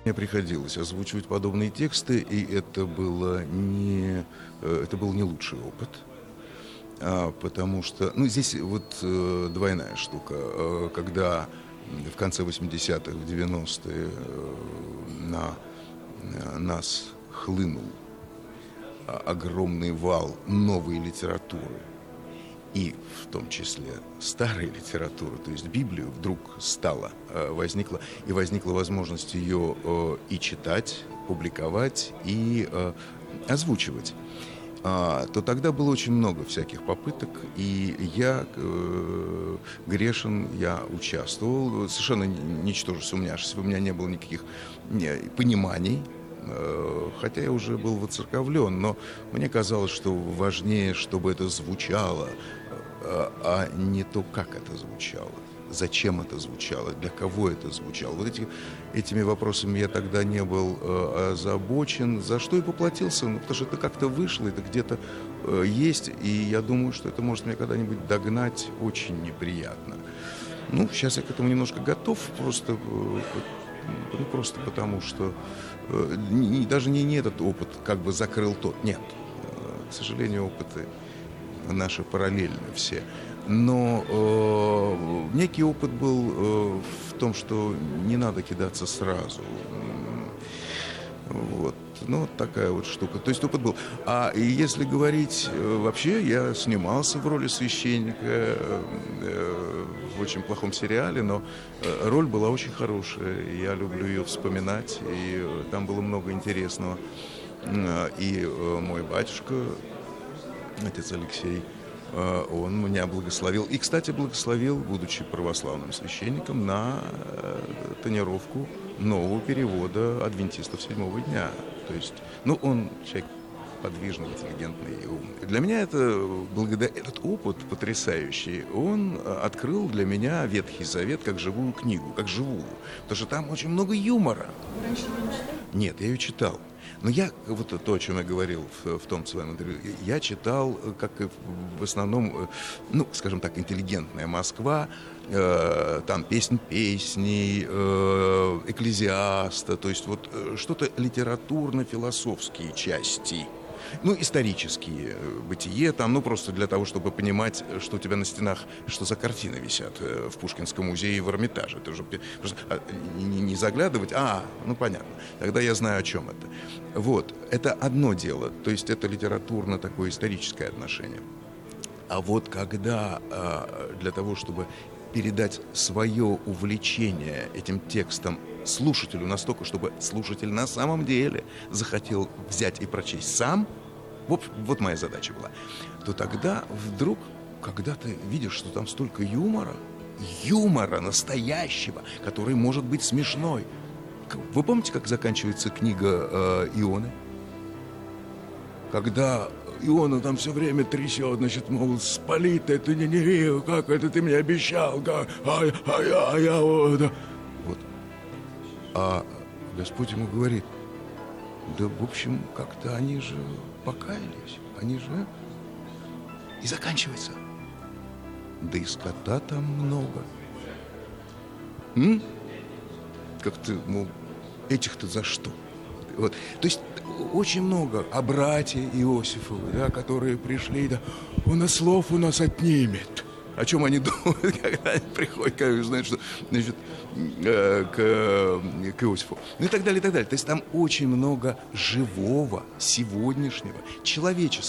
Мне приходилось озвучивать подобные тексты, и это был не лучший опыт, потому что, ну, здесь вот двойная штука. Когда в конце 80-х, в 90-е на нас хлынул огромный вал новой литературы, и в том числе старой литературы, то есть Библию, вдруг возникла возможность ее и читать, публиковать, и озвучивать, то тогда было очень много всяких попыток, и я грешен, я участвовал, совершенно ничтоже сумняшись, у меня не было никаких пониманий, хотя я уже был воцерковлен, но мне казалось, что важнее, чтобы это звучало, а не то, как это звучало, зачем это звучало, для кого это звучало. Вот этими вопросами я тогда не был озабочен, за что и поплатился, потому что это как-то вышло, это где-то есть, и я думаю, что это может меня когда-нибудь догнать очень неприятно. Ну, сейчас я к этому немножко готов, просто потому что даже не этот опыт как бы закрыл тот. Нет, к сожалению, опыты наши параллельны все. Но некий опыт был в том, что не надо кидаться сразу. Вот. Ну, такая вот штука. То есть опыт был. А если говорить вообще, я снимался в роли священника в очень плохом сериале, но роль была очень хорошая. Я люблю ее вспоминать, и там было много интересного. И мой батюшка, отец Алексей, он меня благословил. И, кстати, благословил, будучи православным священником, на тонировку нового перевода адвентистов седьмого дня. То есть, ну, он человек подвижный, интеллигентный и умный. Для меня этот опыт потрясающий, он открыл для меня Ветхий Завет как живую книгу, как живую. Потому что там очень много юмора. Нет, я ее читал. Но вот то, о чем я говорил в том своем интервью, я читал, как и в основном, ну, скажем так, интеллигентная Москва, там «Песнь песней», «Экклезиаста», то есть вот что-то литературно-философские части. Ну, исторические, бытие там, ну, просто для того, чтобы понимать, что у тебя на стенах, что за картины висят в Пушкинском музее и в Эрмитаже. Ты уже просто не заглядывать, ну, понятно, тогда я знаю, о чем это. Вот, это одно дело, то есть это литературно такое историческое отношение. А вот когда для того, чтобы передать свое увлечение этим текстом слушателю настолько, чтобы слушатель на самом деле захотел взять и прочесть сам, вот моя задача была, то тогда вдруг, когда ты видишь, что там столько юмора настоящего, который может быть смешной. Вы помните, как заканчивается книга Ионы? Когда Иона там все время трясет, значит, мол, спали ты, не, как это ты мне обещал, как, я вот. А Господь ему говорит: да, в общем, как-то они же покаялись, И заканчивается: да и скота там много. Как ты, мол, этих-то за что? Вот. То есть очень много о братья Иосифовы, да, которые пришли, да, он и слов у нас отнимет. О чем они думают, когда они приходят, знают, что, значит, к Иосифу. Ну и так далее, и так далее. То есть там очень много живого, сегодняшнего, человеческого.